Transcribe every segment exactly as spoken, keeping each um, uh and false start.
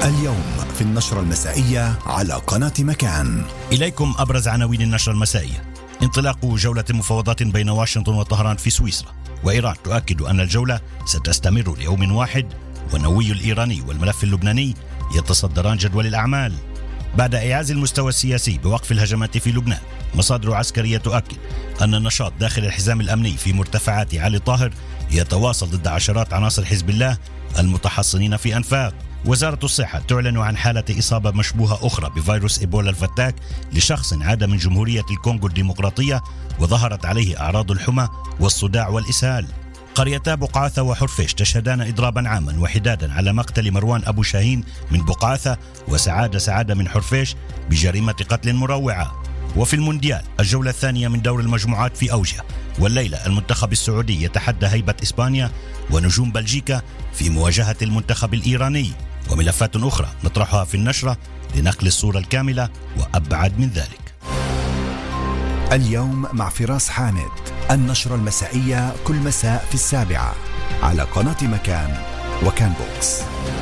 اليوم في النشرة المسائية على قناة مكان. إليكم أبرز عناوين النشرة المسائية. انطلاق جولة مفاوضات بين واشنطن وطهران في سويسرا، وإيران تؤكد أن الجولة ستستمر ليوم واحد، والنووي الإيراني والملف اللبناني يتصدران جدول الأعمال. بعد إعاز المستوى السياسي بوقف الهجمات في لبنان، مصادر عسكرية تؤكد أن النشاط داخل الحزام الأمني في مرتفعات علي طاهر يتواصل ضد عشرات عناصر حزب الله المتحصنين في أنفاق. وزارة الصحة تعلن عن حالة إصابة مشبوهة أخرى بفيروس إيبولا الفتاك لشخص عاد من جمهورية الكونغو الديمقراطية وظهرت عليه أعراض الحمى والصداع والإسهال. قريتا بقعاثة وحرفيش تشهدان إضرابا عاما وحدادا على مقتل مروان أبو شاهين من بقعاثة وسعادة سعادة من حرفيش بجريمة قتل مروعة. وفي المونديال الجولة الثانية من دور المجموعات في أوجه، والليلة المنتخب السعودي يتحدى هيبة إسبانيا ونجوم بلجيكا في مواجهة المنتخب الإيراني. وملفات أخرى نطرحها في النشرة لنقل الصورة الكاملة وأبعد من ذلك. اليوم مع فراس حامد، النشرة المسائية كل مساء في السابعة على قناة مكان وكان بوكس.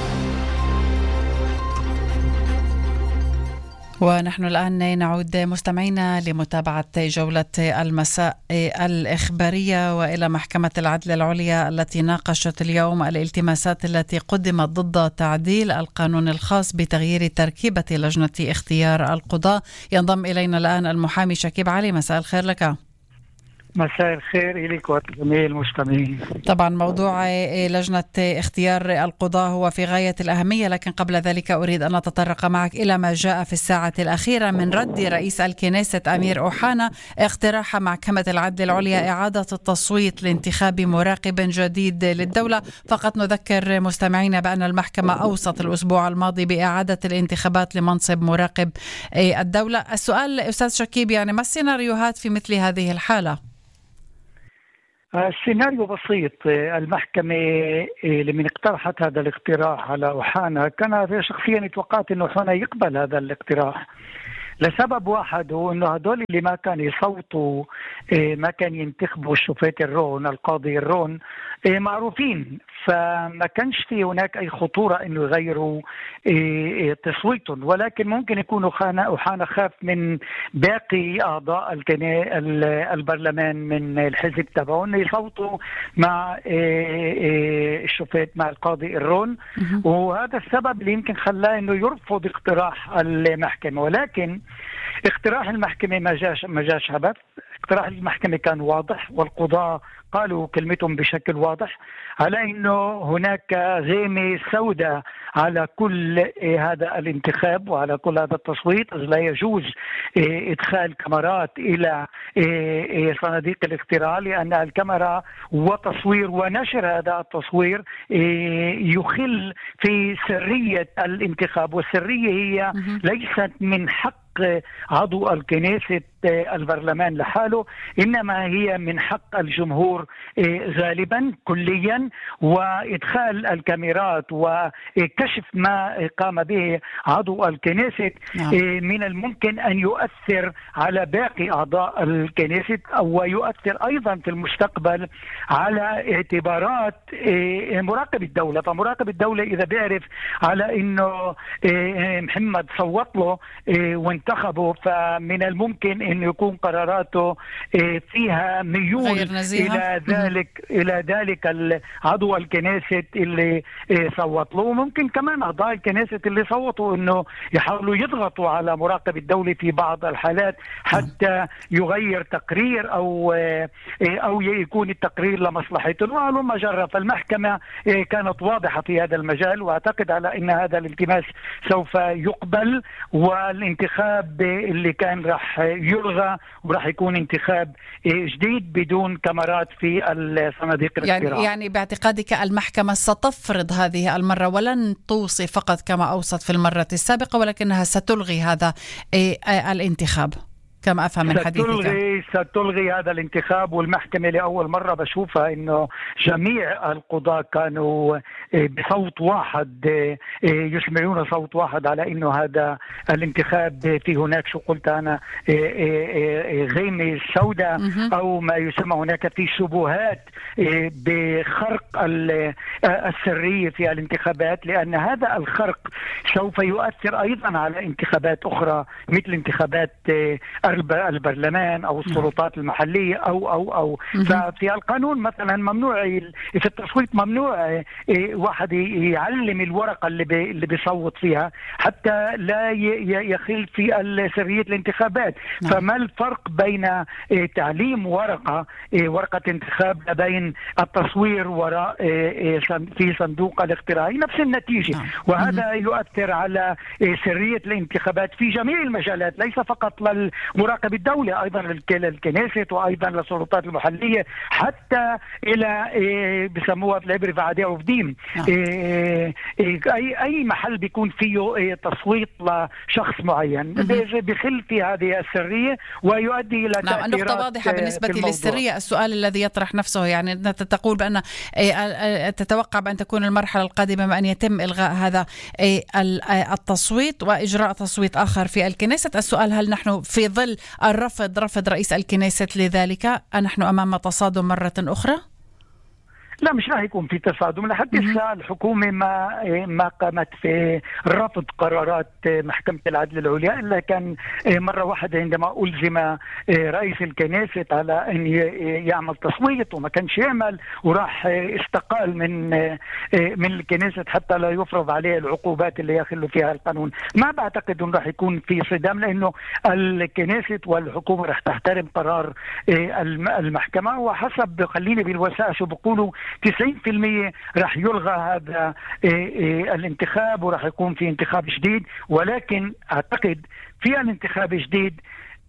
ونحن الآن نعود مستمعينا لمتابعة جولة المساء الإخبارية وإلى محكمة العدل العليا التي ناقشت اليوم الالتماسات التي قدمت ضد تعديل القانون الخاص بتغيير تركيبة لجنة اختيار القضاة. ينضم إلينا الآن المحامي شكيب علي. مساء الخير لك. مساء الخير إليك وجميع المستمعين. طبعا موضوع لجنة اختيار القضاة هو في غاية الأهمية، لكن قبل ذلك أريد أن أتطرق معك إلى ما جاء في الساعة الأخيرة من رد رئيس الكنيست أمير أوحانا اقتراح محكمة العدل العليا إعادة التصويت لانتخاب مراقب جديد للدولة. فقط نذكر مستمعينا بأن المحكمة أوصت الأسبوع الماضي بإعادة الانتخابات لمنصب مراقب الدولة. السؤال أستاذ شكيب، يعني ما السيناريوهات في مثل هذه الحالة؟ السيناريو بسيط. المحكمة لمن اقترحت هذا الاقتراح على أوحانا كان شخصيا توقعت أنه أوحانا يقبل هذا الاقتراح لسبب واحد، هو أنه هدول اللي ما كان يصوتوا ما كان ينتخبوا الشوفيت الرون القاضي الرون معروفين، فما كانش في هناك أي خطورة أنه يغيروا تصويتهم، ولكن ممكن يكونوا أوحانا خاف من باقي أعضاء البرلمان من الحزب تبعه أنه يصوتوا مع الشوفيت مع القاضي الرون، وهذا السبب اللي يمكن خلاه أنه يرفض اقتراح المحكمة. ولكن اقتراح المحكمة ما جاش ما جاش عبث. اقتراح المحكمة كان واضح، والقضاة قالوا كلمتهم بشكل واضح على انه هناك غيمة سوداء على كل هذا الانتخاب وعلى كل هذا التصويت. لا يجوز ادخال كاميرات الى صناديق الاقتراع، لان الكاميرا وتصوير ونشر هذا التصوير يخل في سرية الانتخاب، والسرية هي ليست من حق عضو الكنيسة البرلمان لحاله، إنما هي من حق الجمهور غالبا كليا. وإدخال الكاميرات وكشف ما قام به عضو الكنيسة من الممكن أن يؤثر على باقي أعضاء الكنيسة، ويؤثر أيضا في المستقبل على اعتبارات مراقب الدولة. فمراقب الدولة إذا بيعرف على إنه محمد صوت له وانتخبه، فمن الممكن أن يكون قراراته فيها ميول إلى ذلك إلى ذلك عضو الكنيسة اللي صوت له. وممكن كمان أعضاء الكنيسة اللي صوتوا إنه يحاولوا يضغطوا على مراقب الدولة في بعض الحالات حتى يغير تقرير أو أو يكون التقرير لمصلحته. وعلى ما جرى، فالمحكمة كانت واضحة في هذا المجال، وأعتقد على أن هذا الالتماس سوف يقبل، والانتخاب اللي كان راح يلغى وراح يكون انتخاب جديد بدون كاميرات في الصناديق الاقتراع. يعني يعني باعتقادك المحكمة ستفرض هذه المرة ولن توصي فقط كما أوصت في المرة السابقة، ولكنها ستلغي هذا الانتخاب كما أفهم من حديثك؟ ستلغي ستلغي هذا الانتخاب. والمحكمة لأول مرة بشوفها إنه جميع القضاة كانوا بصوت واحد يسمعون صوت واحد على إنه هذا الانتخاب في هناك شو قلت أنا غيمة سوداء أو ما يسمى هناك في شبهات بخرق السرية في الانتخابات، لأن هذا الخرق سوف يؤثر أيضا على انتخابات أخرى مثل انتخابات البرلمان أو السلطات المحلية أو أو أو ففي القانون مثلا ممنوع في التصويت، ممنوع واحد يعلم الورقة اللي اللي بيصوت فيها حتى لا يخل في سرية الانتخابات. فما الفرق بين تعليم ورقة ورقة انتخاب بين التصوير وراء في صندوق الاقتراعي؟ نفس النتيجة. وهذا يؤثر على سرية الانتخابات في جميع المجالات، ليس فقط للمراقب الدولة، أيضا للكنيست وأيضا للسلطات المحلية، حتى إلى بسموها في العبري فعادية وفديم أي أي محل بيكون فيه تصويت لشخص معين بخل في هذه السرية ويؤدي إلى نعم. النقطة واضحة بالنسبة للسرية. السؤال الذي يطرح نفسه يعني تقول بأن تتوقع بأن تكون المرحلة القادمة بأن يتم إلغاء هذا التصويت وإجراء تصويت آخر في الكنيست. السؤال هل نحن في ظل الرفض رفض رئيس الكنيست لذلك نحن أمام تصادم مرة أخرى؟ لا، مش راح يكون في تصادم. لحد الساعة الحكومة ما ما قامت في رفض قرارات محكمة العدل العليا، إلا كان مرة واحدة عندما ألزم رئيس الكنيست على أن يعمل تصويت وما كانش يعمل، وراح استقال من من الكنيست حتى لا يفرض عليه العقوبات اللي يخل فيها القانون. ما بعتقد أنه راح يكون في صدام، لأنه الكنيست والحكومة راح تحترم قرار المحكمة. وحسب خليني بالوسائل شو بيقولوا تسعين بالمئة راح يلغى هذا الانتخاب وراح يكون في انتخاب جديد. ولكن أعتقد في الانتخاب الجديد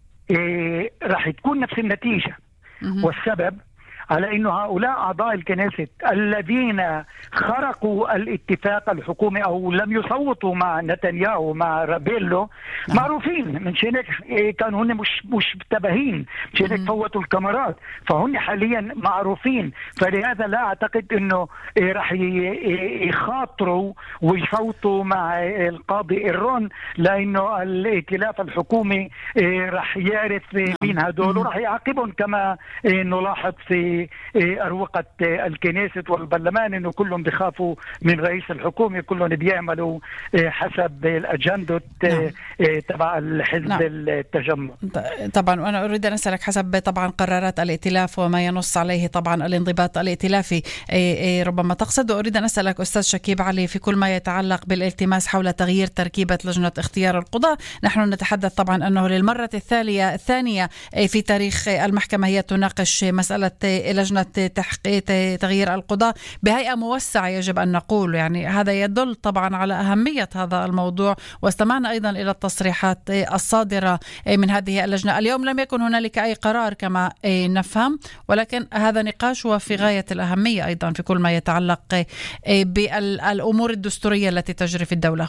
راح تكون نفس النتيجة. والسبب على أنه هؤلاء أعضاء الكنيست الذين خرقوا الاتفاق الحكومي أو لم يصوتوا مع نتنياهو مع رابيلو معروفين، من شانك كانوا هن مش مش متبهين، من شانك فوتوا الكاميرات، فهن حاليا معروفين. فلهذا لا أعتقد أنه راح يخاطروا ويصوتوا مع القاضي إيرون، لأنه الائتلاف الحكومي راح يعرف مين هدول وراح يعاقبهم كما نلاحظ في أروقة الكنيست والبرلمان، إنه كلهم بيخافوا من رئيس الحكومة، كلهم بيعملوا حسب الأجندة تبع الحزب نعم. التجمع. طبعا وأنا أريد أن أسألك حسب طبعا قرارات الائتلاف وما ينص عليه طبعا الانضباط الائتلافي ربما تقصد، وأريد أن أسألك أستاذ شكيب علي في كل ما يتعلق بالالتماس حول تغيير تركيبة لجنة اختيار القضاة. نحن نتحدث طبعا أنه للمرة الثانية الثانية في تاريخ المحكمة هي تناقش مسألة لجنة تحقيق تغيير القضاء بهيئة موسعة، يجب أن نقول يعني هذا يدل طبعا على أهمية هذا الموضوع. واستمعنا أيضا إلى التصريحات الصادرة من هذه اللجنة. اليوم لم يكن هنالك أي قرار كما نفهم، ولكن هذا نقاش وفي غاية الأهمية أيضا في كل ما يتعلق بالأمور الدستورية التي تجري في الدولة.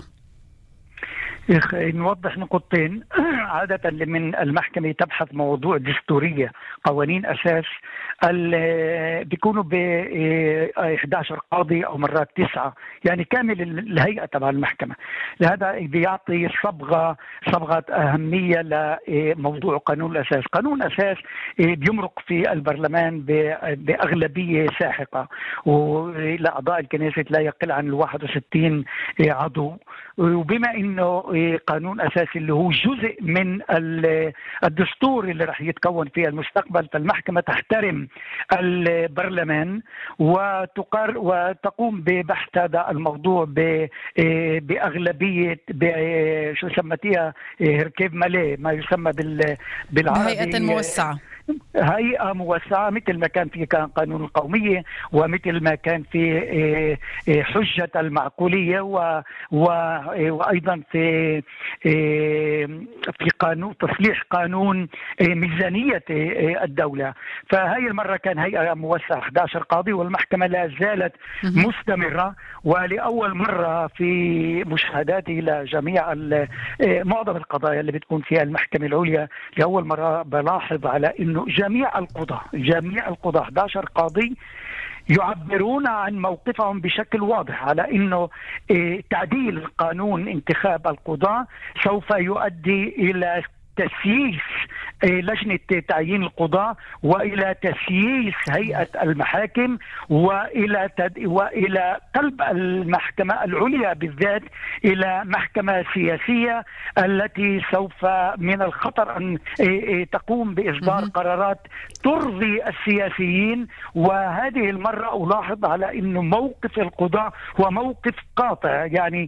نوضح نقطتين. عادة من المحكمة تبحث موضوع دستورية قوانين أساس بيكونوا ب إحدى عشر قاضي أو مرات تسعة، يعني كامل الهيئة تبع المحكمة. لهذا بيعطي صبغة صبغة أهمية لموضوع قانون الأساس. قانون الأساس بيمرق في البرلمان بأغلبية ساحقة، ولأعضاء الكنيست لا يقل عن الواحد وستين عضو. وبما إنه قانون أساسي اللي هو جزء من الدستور اللي راح يتكون في المستقبل، فالمحكمة تحترم البرلمان وتقر وتقوم ببحث هذا الموضوع بأغلبية شو سمتيها هركيف مالي، ما يسمى بالعربي هيئة موسعة. هيئة موسعة مثل ما كان في كان قانون القومية ومثل ما كان في حجة المعقولية وأيضا في في قانون تصليح قانون ميزانية الدولة. فهي المرة كان هيئة موسعة إحدى عشر قاضي، والمحكمة لا زالت مستمرة. ولأول مرة في مشاهداتي لجميع معظم القضايا اللي بتكون فيها المحكمة العليا، لأول مرة بلاحظ على إن أنه جميع القضاة جميع القضاة أحد عشر قاضي يعبرون عن موقفهم بشكل واضح على أنه تعديل قانون انتخاب القضاة سوف يؤدي إلى تسييس لجنة تعيين القضاة وإلى تسييس هيئة المحاكم وإلى تد... وإلى قلب المحكمة العليا بالذات إلى محكمة سياسية التي سوف من الخطر أن تقوم بإصدار قرارات ترضي السياسيين. وهذه المرة ألاحظ على أنه موقف القضاة هو موقف قاطع، يعني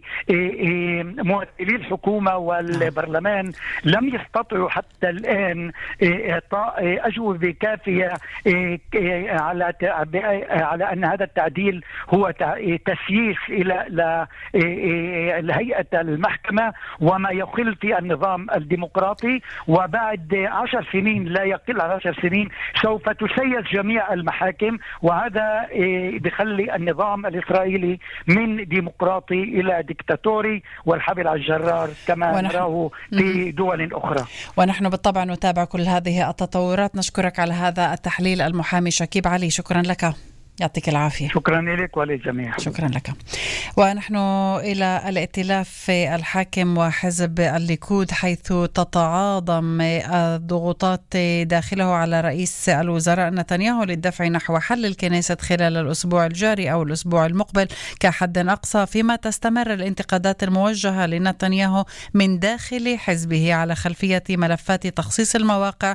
ممثلي الحكومة والبرلمان لم يستطيعوا حتى الآن إعطاء أجوبة كافية على على أن هذا التعديل هو تسييس إلى هيئة المحكمة وما يخل في النظام الديمقراطي. وبعد عشر سنين لا يقل عن عشر سنين سوف تسيس جميع المحاكم، وهذا بيخلي النظام الإسرائيلي من ديمقراطي إلى ديكتاتوري والحبل على الجرار كما نراه في دول أخرى. ونحن بالطبع نتابع كل هذه التطورات. نشكرك على هذا التحليل المحامي شكيب علي، شكرا لك، يعطيك العافية. شكرا لك وللجميع. شكرا لك. ونحن إلى الائتلاف الحاكم وحزب الليكود، حيث تتعاظم الضغوطات داخله على رئيس الوزراء نتنياهو للدفع نحو حل الكنيست خلال الأسبوع الجاري أو الأسبوع المقبل كحد أقصى، فيما تستمر الانتقادات الموجهة لنتنياهو من داخل حزبه على خلفية ملفات تخصيص المواقع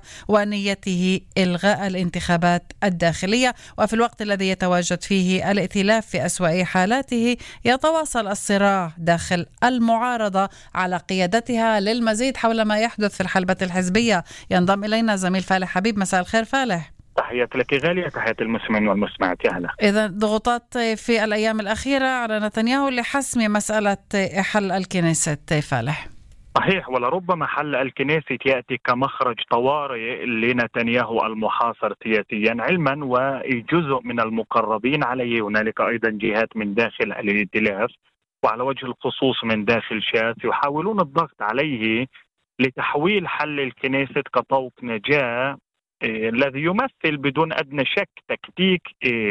ونيته إلغاء الانتخابات الداخلية. وفي الوقت الذي يتواجد فيه الائتلاف في أسوأ حالاته يتواصل الصراع داخل المعارضة على قيادتها. للمزيد حول ما يحدث في الحلبة الحزبية ينضم إلينا زميل فالح حبيب. مساء الخير فالح. تحياتي لك غالية، تحياتي المسلمين والمسمعات. يا هلا. إذا ضغوطات في الأيام الأخيرة على نتنياهو لحسم مسألة حل الكنيست فالح. صحيح، ولربما حل الكنيست يأتي كمخرج طوارئ لنتنياهو المحاصر سياسيا علما وجزء من المقربين عليه. هنالك أيضا جهات من داخل الائتلاف وعلى وجه الخصوص من داخل شاس يحاولون الضغط عليه لتحويل حل الكنيست كطوق نجاة الذي يمثل بدون أدنى شك تكتيك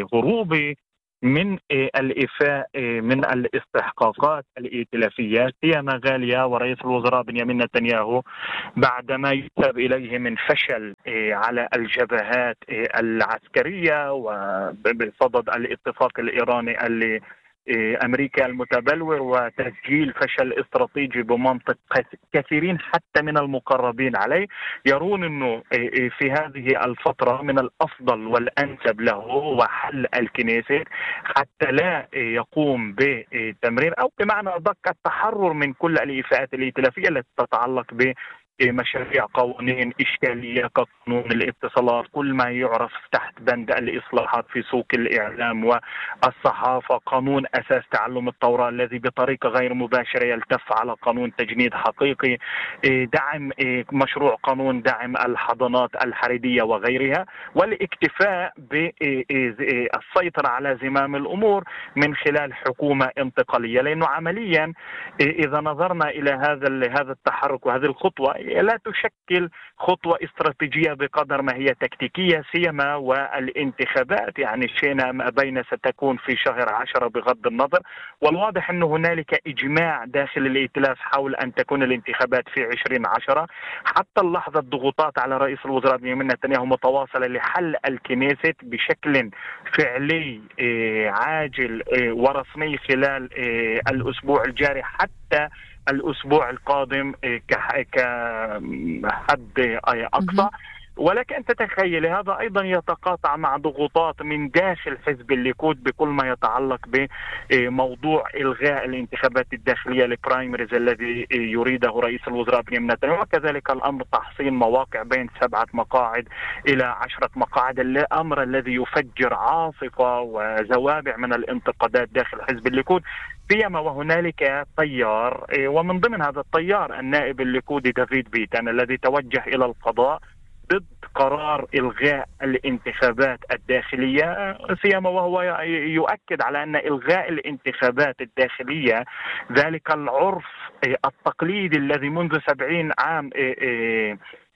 هروبي من الإفاء من الاستحقاقات الائتلافية، سيما غالية ورئيس الوزراء بنيامين نتنياهو بعدما ينسب إليه من فشل على الجبهات العسكرية وبصدد الاتفاق الإيراني اللي أمريكا المتبلور وتسجيل فشل استراتيجي بمنطق كثيرين حتى من المقربين عليه يرون أنه في هذه الفترة من الأفضل والأنسب له وحل الكنيست حتى لا يقوم بتمرير أو بمعنى أدق التحرر من كل الإيفاءات الائتلافية التي تتعلق ب مشاريع قوانين إشكالية كقانون الاتصالات، كل ما يعرف تحت بند الإصلاحات في سوق الإعلام والصحافة، قانون أساس تعلم التوراة الذي بطريقة غير مباشرة يلتف على قانون تجنيد حقيقي، دعم مشروع قانون دعم الحضانات الحريدية وغيرها، والاكتفاء بالسيطرة على زمام الأمور من خلال حكومة انتقالية. لأنه عمليا إذا نظرنا إلى هذا هذا التحرك وهذه الخطوة لا تشكل خطوة استراتيجية بقدر ما هي تكتيكية، سيما والانتخابات يعني شئنا ما بين ستكون في شهر عشرة بغض النظر. والواضح أنه هنالك إجماع داخل الائتلاف حول أن تكون الانتخابات في عشرين عشرة. حتى اللحظة الضغوطات على رئيس الوزراء بنيامين نتنياهو متواصلة لحل الكنيست بشكل فعلي عاجل ورسمي خلال الأسبوع الجاري حتى الأسبوع القادم كحد أقصى. ولكن أن تتخيل هذا أيضا يتقاطع مع ضغوطات من داخل حزب الليكود بكل ما يتعلق بموضوع إلغاء الانتخابات الداخلية البرايمريز الذي يريده رئيس الوزراء بنيامين نتنياهو، وكذلك الأمر تحصين مواقع بين سبعة مقاعد إلى عشرة مقاعد، الأمر الذي يفجر عاصفة وزوابع من الانتقادات داخل حزب الليكود، سيما وهنالك طيار ومن ضمن هذا الطيار النائب الليكودي دافيد بيتان الذي توجه إلى القضاء ضد قرار إلغاء الانتخابات الداخلية، سيما وهو يؤكد على أن إلغاء الانتخابات الداخلية ذلك العرف التقليدي الذي منذ سبعين عام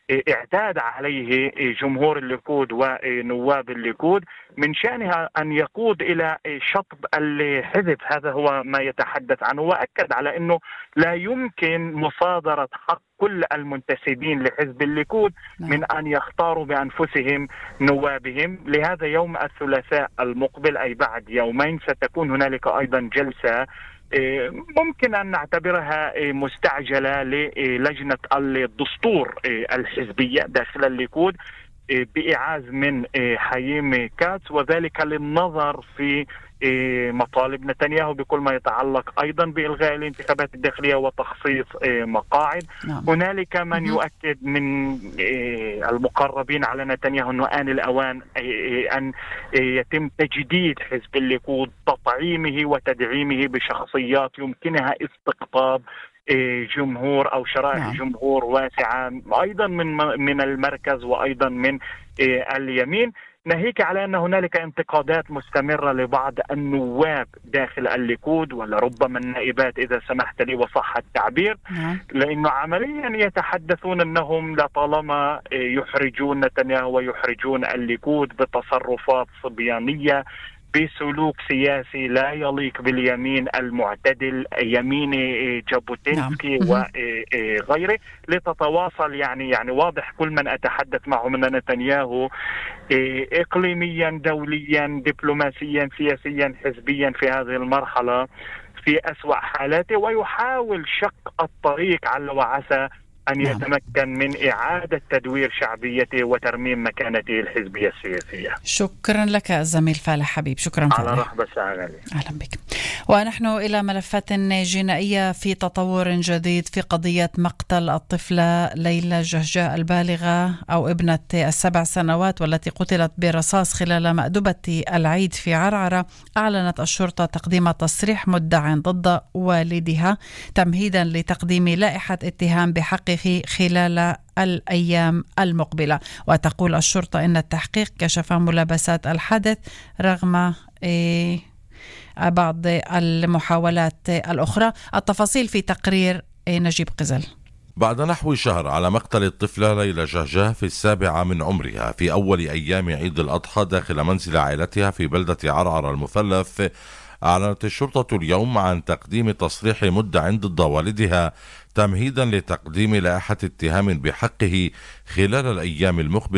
اعتاد عليه جمهور الليكود ونواب الليكود، من شأنها أن يقود إلى شطب الحزب. هذا هو ما يتحدث عنه، وأكد على أنه لا يمكن مصادرة حق كل المنتسبين لحزب الليكود من أن يختاروا بأنفسهم نوابهم. لهذا يوم الثلاثاء المقبل أي بعد يومين ستكون هنالك أيضا جلسة ممكن أن نعتبرها مستعجلة للجنة الدستور الحزبية داخل الليكود بإعاز من حييم كاتس، وذلك للنظر في مطالب نتنياهو بكل ما يتعلق أيضا بإلغاء الانتخابات الداخلية وتخصيص مقاعد. نعم. هنالك من يؤكد من المقربين على نتنياهو أنه آن الأوان أن يتم تجديد حزب الليكود، تطعيمه وتدعيمه بشخصيات يمكنها استقطاب جمهور أو شرائح نعم. جمهور واسعة أيضا من من المركز وأيضا من اليمين، ناهيك على أن هنالك انتقادات مستمرة لبعض النواب داخل الليكود ولربما النائبات إذا سمحت لي وصح التعبير، لأنه عمليا يتحدثون أنهم لطالما يحرجون نتنياهو ويحرجون الليكود بتصرفات صبيانية بسلوك سياسي لا يليق باليمين المعتدل يمين جابوتينسكي نعم. وغيره لتتواصل. يعني يعني واضح كل من أتحدث معه من نتنياهو إقليميا دوليا دبلوماسيا سياسيا حزبيا في هذه المرحلة في أسوأ حالاته، ويحاول شق الطريق على وعسى أن نعم. يتمكن من إعادة تدوير شعبيته وترميم مكانته الحزبية السياسية. شكرا لك الزميل فالح حبيب، شكرا على فالح. رحبة سعادة. أهلا بك. ونحن إلى ملفات جنائية في تطور جديد في قضية مقتل الطفلة ليلى جهجاء البالغة أو ابنة السبع سنوات والتي قتلت برصاص خلال مأدبة العيد في عرعرة. أعلنت الشرطة تقديم تصريح مدع ضد والدها تمهيدا لتقديم لائحة اتهام بحقه خلال الأيام المقبلة. وتقول الشرطة إن التحقيق كشف ملابسات الحدث رغم إيه بعض المحاولات الأخرى. التفاصيل في تقرير نجيب قزل. بعد نحو شهر على مقتل الطفلة ليلى جهجاء في السابعة من عمرها في أول أيام عيد الأضحى داخل منزل عائلتها في بلدة عرعر المثلث، أعلنت الشرطة اليوم عن تقديم تصريح مدع ضد والدها تمهيدا لتقديم لائحة اتهام بحقه خلال الأيام المقبلة